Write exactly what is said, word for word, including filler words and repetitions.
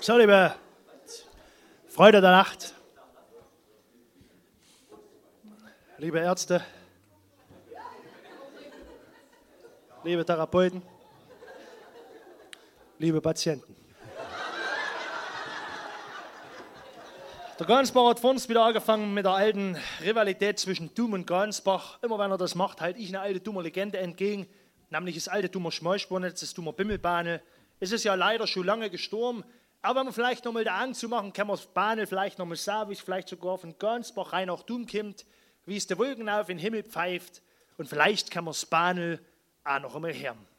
So, liebe Freunde der Nacht, liebe Ärzte, liebe Therapeuten, liebe Patienten. Der Gansbach hat vor uns wieder angefangen mit der alten Rivalität zwischen Dum und Gansbach. Immer wenn er das macht, halte ich eine alte Dummer Legende entgegen, nämlich das alte Dummer Schmalspurnetz, das Dummer Bimmelbahne. Es ist ja leider schon lange gestorben, aber wenn wir vielleicht noch mal da Angst zu machen, kann man das Bahne vielleicht noch mal sagen, wie es vielleicht sogar von Gansbach rein nach Dum kommt, wie es der Wolken auf den Himmel pfeift und vielleicht kann man das Bahne auch noch einmal hören.